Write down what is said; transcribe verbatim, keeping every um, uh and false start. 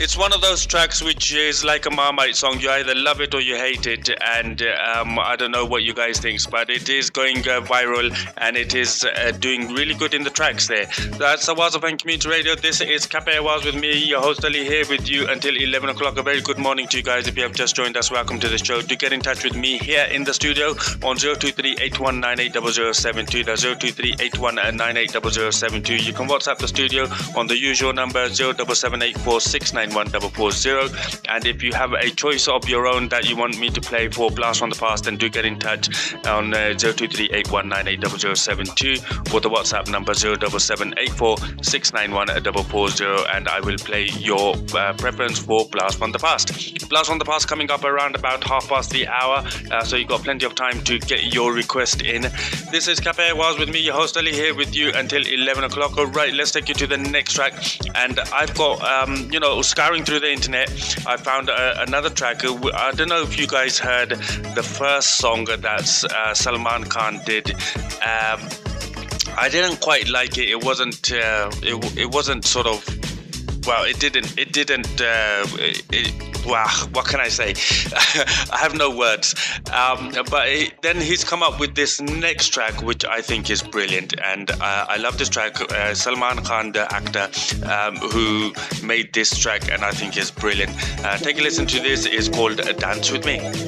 it's one of those tracks which is like a Marmite song. You either love it or you hate it, and um, I don't know what you guys think, but it is going uh, viral and it is uh, doing really good in the tracks there. That's Awaz of N Community Radio. This is Cafe Awaz with me, your host Ali, here with you until eleven o'clock. A very good morning to you guys. If you have just joined us, welcome to the show. Do get in touch with me here in the studio on zero two three eight one nine eight zero zero seven two. That's zero two three eight one nine eight zero zero seven two. You can WhatsApp the studio on the usual number zero seven seven eight four six nine one four four zero. And if you have a choice of your own that you want me to play for Blast from the Past, then do get in touch on uh, zero two three eight one nine eight zero zero seven two or the WhatsApp number zero seven seven eight four six nine one four four zero, and I will play your uh, preference for Blast from the Past. Blast from the Past coming up around about half past the hour, uh, so you've got plenty of time to get your request in. This is Cafe Awaz with me, your host Ali, here with you until eleven o'clock. All right, let's take you to the next track. And I've got, um, you know, scouring through the internet, I found uh, another track. I don't know if you guys heard the first song that uh, Salman Khan did. Um, I didn't quite like it. It wasn't. Uh, it, it wasn't sort of. Well, it didn't. It didn't. Uh, it, it, wow, what can I say? I have no words. Um, but it, then he's come up with this next track, which I think is brilliant, and uh, I love this track. Uh, Salman Khan, the actor, um, who made this track, and I think is brilliant. Uh, take a listen to this. It's called "Dance with Me."